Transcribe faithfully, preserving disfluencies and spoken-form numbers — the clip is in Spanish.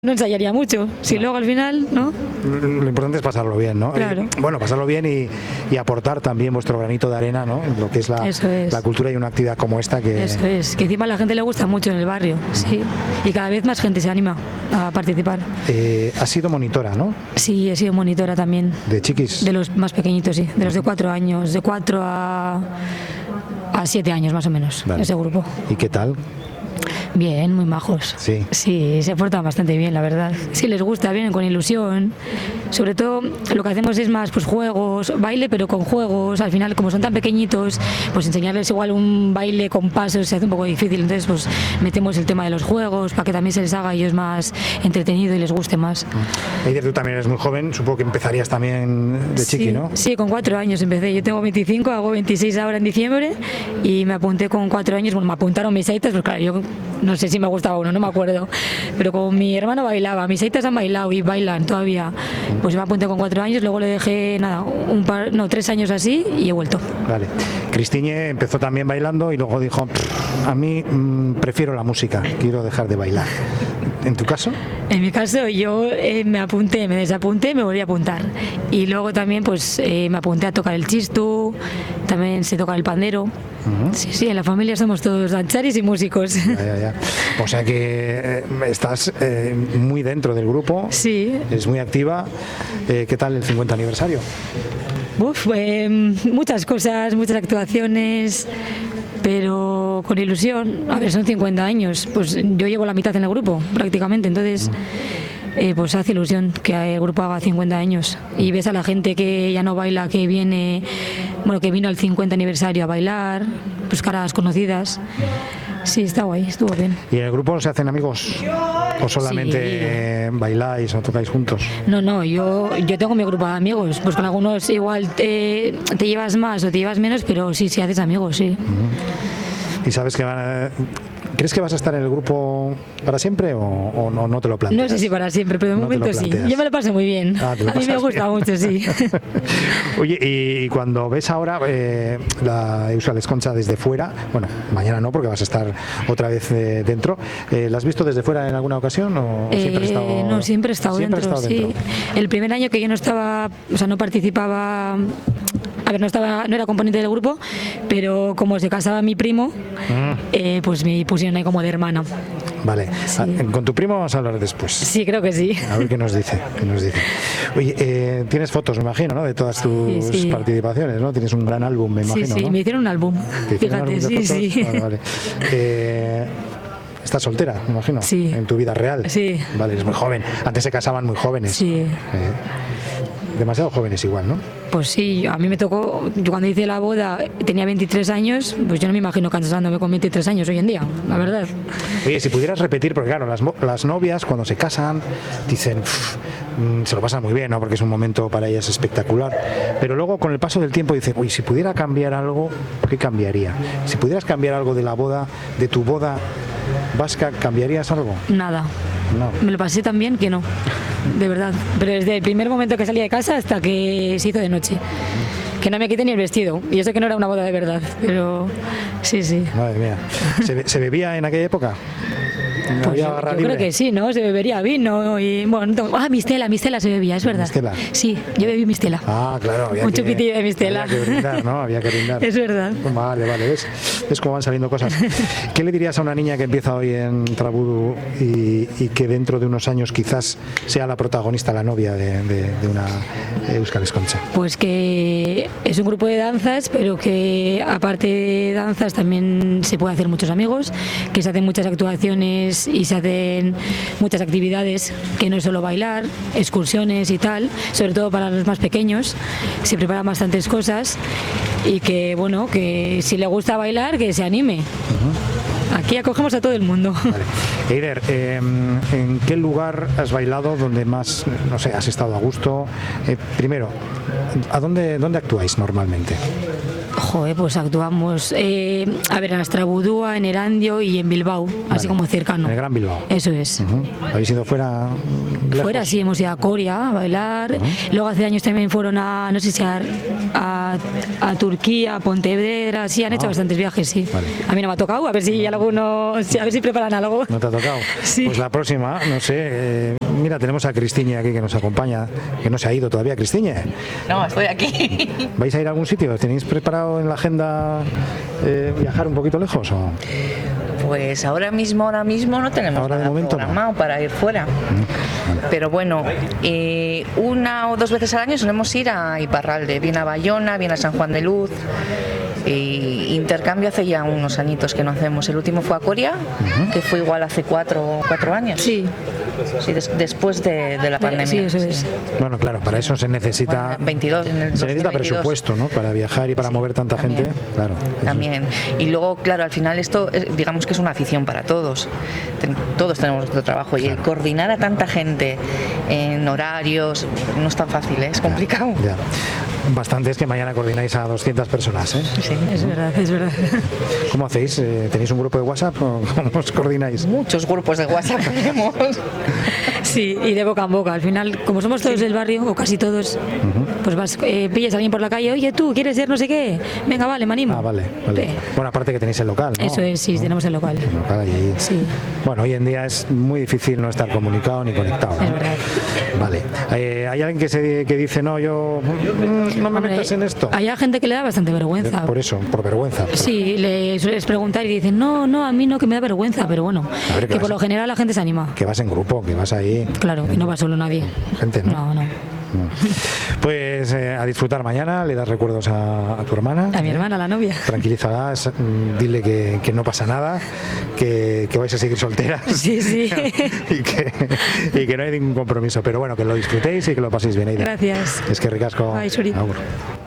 no ensayaría mucho, si luego al final, ¿no? Lo importante es pasarlo bien, ¿no? Claro. Eh, bueno, pasarlo bien y, y aportar también vuestro granito de arena, ¿no? En lo que es la, Eso es. la cultura y una actividad como esta que... Eso es, que encima a la gente le gusta mucho en el barrio, sí, y cada vez más gente se anima a participar. Eh, has sido monitora, ¿no? Sí, he sido monitora también. De chiquis. De los más pequeñitos, sí, de los de cuatro años, de cuatro a, a siete años más o menos, Vale. ese grupo. ¿Y qué tal? Bien, muy majos. Sí. Sí, se portan bastante bien, la verdad. Sí, les gusta, vienen con ilusión. Sobre todo, lo que hacemos es más pues juegos, baile, pero con juegos. Al final, como son tan pequeñitos, pues enseñarles igual un baile con pasos se hace un poco difícil. Entonces, pues metemos el tema de los juegos para que también se les haga a ellos más entretenido y les guste más. Eider, tú también eres muy joven, supongo que empezarías también de chiqui, Sí, ¿no? sí, con cuatro años empecé. Yo tengo veinticinco, hago veintiséis ahora en diciembre y me apunté con cuatro años. Bueno, me apuntaron mis aitas, pero claro, yo no sé si me gustaba uno, no me acuerdo. Pero como mi hermano bailaba, mis aitas han bailado y bailan todavía, pues me apunté con cuatro años, luego le dejé, nada, un par, no, tres años así y he vuelto. Vale. Cristiñe empezó también bailando y luego dijo, a mí mmm, prefiero la música, quiero dejar de bailar. ¿En tu caso? En mi caso yo eh, me apunté, me desapunté, me volví a apuntar. Y luego también pues eh, me apunté a tocar el chistu, también sé tocar el pandero. Uh-huh. Sí, sí, en la familia somos todos dancharis y músicos. Ya, ya, ya. O sea que eh, estás eh, muy dentro del grupo, sí. Eres muy activa. Eh, ¿Qué tal el cincuenta aniversario? Uf, eh, muchas cosas, muchas actuaciones, pero con ilusión. A ver, son cincuenta años, pues yo llevo la mitad en el grupo prácticamente, entonces eh, pues hace ilusión que el grupo haga cincuenta años y ves a la gente que ya no baila, que viene, bueno, que vino al cincuenta aniversario a bailar, pues caras conocidas. Sí, está guay, estuvo bien. ¿Y en el grupo se hacen amigos? ¿O solamente sí. eh, bailáis o tocáis juntos? No, no, yo, yo tengo mi grupo de amigos. Pues con algunos igual te, te llevas más o te llevas menos, pero sí, sí haces amigos, sí. Uh-huh. ¿Y sabes que van a... ¿Crees que vas a estar en el grupo para siempre o, o no, no te lo planteas? No sé si para siempre, pero de no momento sí. Yo me lo paso muy bien. Ah, a mí me gusta bien. mucho, sí. Oye, y cuando ves ahora eh, la Euskal Esconcha desde fuera, bueno, mañana no porque vas a estar otra vez eh, dentro, eh, ¿la has visto desde fuera en alguna ocasión o eh, siempre has estado No, siempre he estado, siempre dentro, he estado sí. dentro? El primer año que yo no estaba, o sea, no participaba... A ver, no estaba, no era componente del grupo, pero como se casaba mi primo, mm. eh, pues me pusieron ahí como de hermana. Vale, sí. Con tu primo vamos a hablar después. Sí, creo que sí. A ver qué nos dice. Qué nos dice. Oye, eh, tienes fotos, me imagino, ¿no? De todas tus sí, sí. participaciones, ¿no? Tienes un gran álbum, me imagino. Sí, sí, ¿no? me hicieron un álbum. Fíjate, un álbum sí, sí. Vale, vale. Eh, ¿Estás soltera, me imagino? Sí. ¿En tu vida real? Sí. Vale, eres muy joven. Antes se casaban muy jóvenes. Sí. Eh, demasiado jóvenes igual, ¿no? Pues sí, a mí me tocó, yo cuando hice la boda tenía veintitrés años, pues yo no me imagino casándome con veintitrés años hoy en día, la verdad. Oye, si pudieras repetir, porque claro, las, las novias cuando se casan dicen, mmm, se lo pasan muy bien, ¿no? Porque es un momento para ellas espectacular, pero luego con el paso del tiempo dicen, oye, si pudiera cambiar algo, ¿qué cambiaría? Si pudieras cambiar algo de la boda, de tu boda vasca, ¿cambiarías algo? Nada. No. Me lo pasé tan bien que no, de verdad. Pero desde el primer momento que salí de casa hasta que se hizo de noche. Que no me quité ni el vestido. Y eso que no era una boda de verdad, pero sí, sí. Madre mía. ¿Se, ¿se bebía en aquella época? Pues había yo, barra yo libre. creo que sí, ¿no? Se bebería vino y bueno, no, ah, mistela, mistela se bebía, es verdad. ¿Mistela? Sí, yo bebí mistela. Ah, claro. Había Un que, chupitillo de mistela. Había que brindar, ¿no? Había que brindar. Es verdad. Vale, vale, ¿ves? Es como van saliendo cosas. ¿Qué le dirías a una niña que empieza hoy en Trabudu y, y que dentro de unos años quizás sea la protagonista, la novia de, de, de una Euskal Esconcha? Pues que es un grupo de danzas, pero que aparte de danzas también se puede hacer muchos amigos, que se hacen muchas actuaciones y se hacen muchas actividades, que no es solo bailar, excursiones y tal, sobre todo para los más pequeños, se preparan bastantes cosas y que bueno, que si le gusta bailar, que se anime. Uh-huh. Aquí acogemos a todo el mundo. Vale. Eider, eh, ¿en qué lugar has bailado donde más, no sé, has estado a gusto? Eh, primero, ¿a dónde, dónde actuáis normalmente? Joder, pues actuamos, eh, a ver, en Astrabudúa, en Erandio y en Bilbao, vale. Así como cercano. En el Gran Bilbao. Eso es. Uh-huh. ¿Habéis ido fuera? Lejos? Fuera, sí, hemos ido a Coria a bailar. Uh-huh. Luego hace años también fueron a, no sé si a, a, a Turquía, a Pontevedra, sí, han hecho ah. bastantes viajes, sí. Vale. A mí no me ha tocado, a ver si alguno, a ver si preparan algo. ¿No te ha tocado? Sí. Pues la próxima, no sé, eh, mira, tenemos a Cristiñe aquí que nos acompaña, que no se ha ido todavía. Cristiñe. No, estoy aquí. ¿Vais a ir a algún sitio? ¿Tenéis preparado en la agenda eh, viajar un poquito lejos? ¿O? Pues ahora mismo, ahora mismo no tenemos ahora nada de momento programado no. para ir fuera. Mm, vale. Pero bueno, eh, una o dos veces al año solemos ir a Iparralde, bien a Bayona, bien a San Juan de Luz. Y intercambio hace ya unos añitos que no hacemos. El último fue a Coria, uh-huh. que fue igual hace cuatro, cuatro años. Sí. Sí, des, después de, de la pandemia. Sí, eso es. Bueno, claro, para eso se necesita bueno, veintidós, en el se necesita presupuesto, ¿no? Para viajar y para sí, mover tanta también, gente, claro. También. Y luego, claro, al final esto, digamos que es una afición para todos. Todos tenemos nuestro trabajo y claro. el coordinar a tanta gente en horarios no es tan fácil, ¿eh? Es complicado. Ya, ya. Bastante es que mañana coordináis a doscientas personas, ¿eh? Sí, es verdad, es verdad. ¿Cómo hacéis? ¿Tenéis un grupo de WhatsApp o cómo os coordináis? Muchos grupos de WhatsApp tenemos. Sí, y de boca en boca. Al final, como somos todos sí. del barrio, o casi todos, uh-huh. pues vas, eh, pillas a alguien por la calle, oye, tú, ¿quieres ser no sé qué? Venga, vale, me animo. Ah, vale, vale. Sí. Bueno, aparte que tenéis el local, ¿no? Eso es, sí, ¿no? Tenemos el local. El local allí. Sí. Bueno, hoy en día es muy difícil no estar comunicado ni conectado, ¿no? Es verdad. Vale. Eh, ¿Hay alguien que, se, que dice, no, yo no me Hombre, metas en esto? Hay gente que le da bastante vergüenza. Por eso, por vergüenza. Por... Sí, le sueles preguntar y dicen, no, no, a mí no, que me da vergüenza, pero bueno, ver, que, que por lo general la gente se anima. Que vas en grupo, que vas ahí. Claro, que no va solo nadie. Gente, ¿no? No, no. Pues eh, a disfrutar mañana, le das recuerdos a, a tu hermana. A mi hermana, a la novia. Tranquilízala, dile que, que no pasa nada, que, que vais a seguir solteras. Sí, sí. y, que, y que no hay ningún compromiso. Pero bueno, que lo disfrutéis y que lo paséis bien. Aida. Gracias. Es que ricasco. Ay, Suri. Agur.